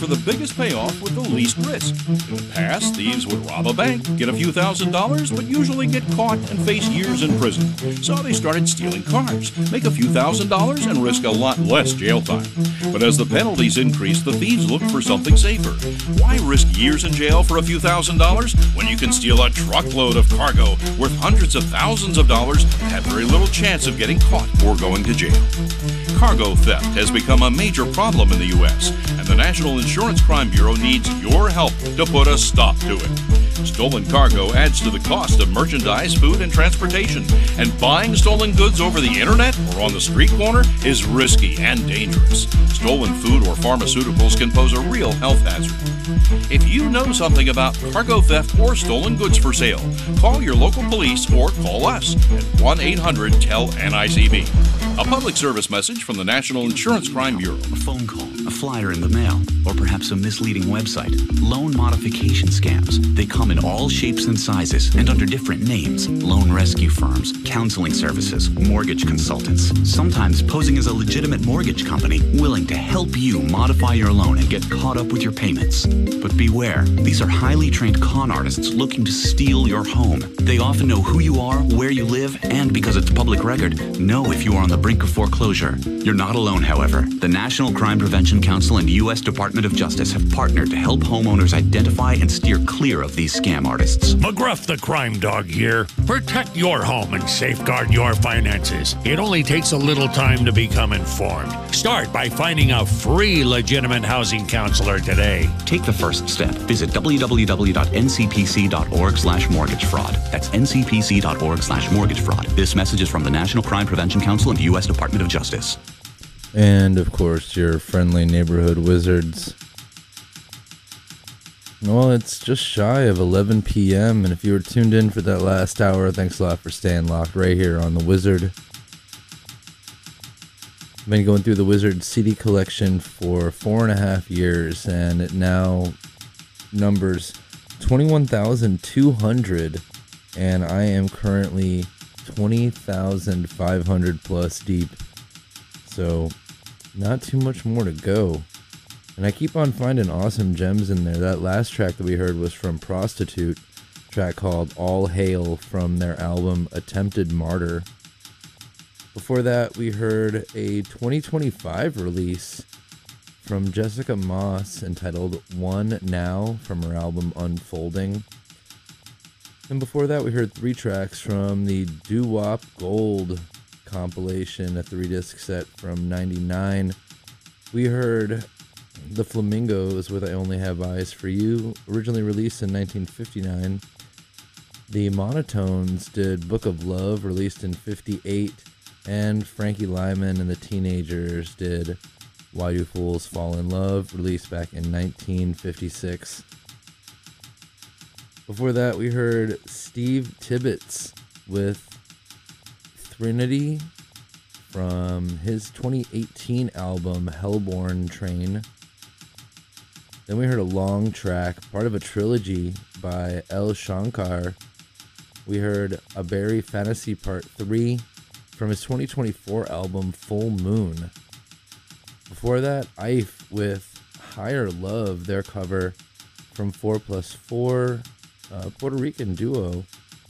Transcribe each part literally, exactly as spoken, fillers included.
for the biggest payoff with the least risk. In the past, thieves would rob a bank, get a few thousand dollars, but usually get caught and face years in prison. So they started stealing cars, make a few thousand dollars, and risk a lot less jail time. But as the penalties increased, the thieves looked for something safer. Why risk years in jail for a few thousand dollars when you can steal a truckload of cargo worth hundreds of thousands of dollars and have very little chance of getting caught or going to jail? Cargo theft has become a major problem in the U S, and the National Insurance Crime Bureau needs your help to put a stop to it. Stolen cargo adds to the cost of merchandise, food, and transportation, and buying stolen goods over the internet or on the street corner is risky and dangerous. Stolen food or pharmaceuticals can pose a real health hazard. If you know something about cargo theft or stolen goods for sale, call your local police or call us at one eight hundred T E L N I C B. A public service message from the National Insurance Crime Bureau. A phone call, a flyer in the mail, or perhaps a misleading website. Loan modification scams. They come in all shapes and sizes and under different names. Loan rescue firms, counseling services, mortgage consultants, sometimes posing as a legitimate mortgage company willing to help you modify your loan and get caught up with your payments. But beware, these are highly trained con artists looking to steal your home. They often know who you are, where you live, and because it's public record, know if you are on the brink of foreclosure. You're not alone, however. The National Crime Prevention Council and U S Department of Justice have partnered to help homeowners identify and steer clear of these scam artists. McGruff the Crime Dog here. Protect your home and safeguard your finances. It only takes a little time to become informed. Start by finding a free legitimate housing counselor today. Take the first step. Visit w w w dot n c p c dot org slash mortgage fraud. That's n c p c dot org slash mortgage fraud. This message is from the National Crime Prevention Council and U S Department of Justice. And, of course, your friendly neighborhood wizards. Well, it's just shy of eleven p.m., and if you were tuned in for that last hour, thanks a lot for staying locked right here on The Wizard. I've been going through the Wizard C D collection for four and a half years, and it now numbers twenty-one thousand two hundred, and I am currently twenty thousand five hundred plus deep. So, not too much more to go. And I keep on finding awesome gems in there. That last track that we heard was from Prostitute, a track called All Hail from their album Attempted Martyr. Before that, we heard a twenty twenty-five release from Jessica Moss entitled One Now from her album Unfolding. And before that, we heard three tracks from the Doo-Wop Gold compilation, a three-disc set from ninety-nine. We heard The Flamingos with I Only Have Eyes for You, originally released in nineteen fifty-nine. The Monotones did Book of Love, released in fifty-eight. And Frankie Lyman and the Teenagers did Why Do Fools Fall in Love, released back in nineteen fifty-six. Before that, we heard Steve Tibbetts with Trinity from his twenty eighteen album Hellborn Train. Then we heard a long track, part of a trilogy by El Shankar. We heard A Berry Fantasy Part three from his twenty twenty-four album Full Moon. Before that, Ife with Higher Love, their cover from four plus four, a Puerto Rican duo.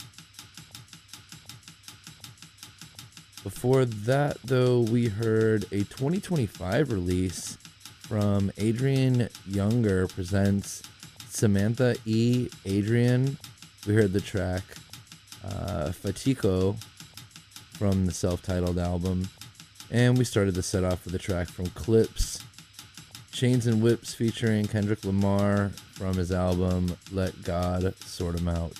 Before that, though, we heard a twenty twenty-five release from Adrian Younger presents Samantha E. Adrian. We heard the track uh, Fatico from the self-titled album. And we started the set off with a track from Clips, Chains and Whips featuring Kendrick Lamar from his album Let God Sort 'Em Out.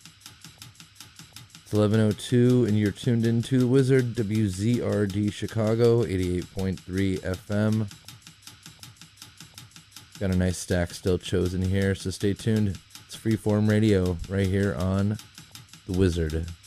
It's eleven oh two, and you're tuned into The Wizard, W Z R D Chicago, eighty-eight point three F M. Got a nice stack still chosen here, so stay tuned. It's Freeform Radio right here on The Wizard.